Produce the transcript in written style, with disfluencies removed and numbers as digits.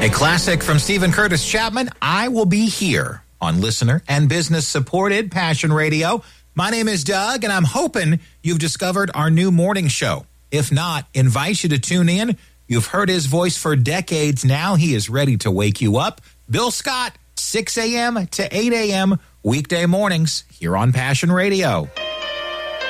A classic from Stephen Curtis Chapman, I Will Be Here, on listener and business-supported Passion Radio. My name is Doug, and I'm hoping you've discovered our new morning show. If not, invite you to tune in. You've heard his voice for decades now. He is ready to wake you up. Bill Scott, 6 a.m. to 8 a.m. weekday mornings here on Passion Radio.